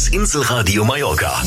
Inselradio Mallorca.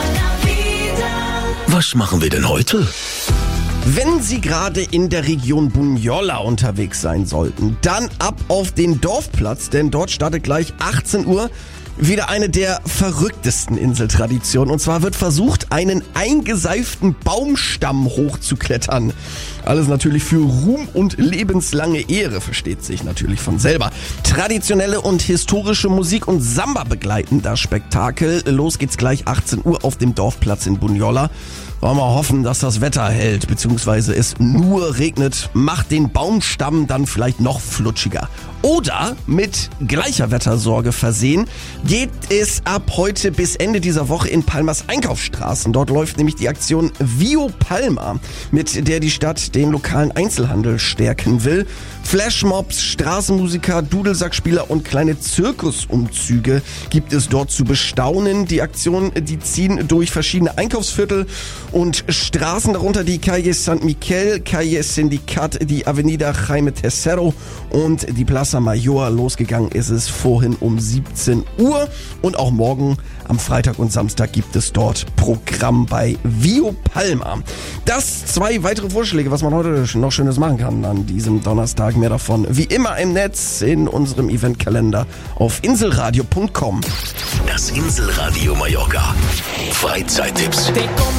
Was machen wir denn heute? Wenn Sie gerade in der Region Bunyola unterwegs sein sollten, dann ab auf den Dorfplatz, denn dort startet gleich 18 Uhr wieder eine der verrücktesten Inseltraditionen. Und zwar wird versucht, einen eingeseiften Baumstamm hochzuklettern. Alles natürlich für Ruhm und lebenslange Ehre, versteht sich natürlich von selber. Traditionelle und historische Musik und Samba begleiten das Spektakel. Los geht's gleich 18 Uhr auf dem Dorfplatz in Bunyola. Wollen wir hoffen, dass das Wetter hält, beziehungsweise es nur regnet, macht den Baumstamm dann vielleicht noch flutschiger. Oder mit gleicher Wettersorge versehen, geht es ab heute bis Ende dieser Woche in Palmas Einkaufsstraßen. Dort läuft nämlich die Aktion Vio Palma, mit der die Stadt den lokalen Einzelhandel stärken will. Flashmobs, Straßenmusiker, Dudelsackspieler und kleine Zirkusumzüge gibt es dort zu bestaunen. Die Aktionen, die ziehen durch verschiedene Einkaufsviertel und Straßen, darunter die Calle San Miguel, Calle Sindicat, die Avenida Jaime Tercero und die Plaza Mayor. Losgegangen ist es vorhin um 17 Uhr und auch morgen am Freitag und Samstag gibt es dort Programm bei Vio Palma. Das 2 weitere Vorschläge, was man heute noch Schönes machen kann an diesem Donnerstag. Mehr davon wie immer im Netz in unserem Eventkalender auf inselradio.com. Das Inselradio Mallorca. Freizeittipps.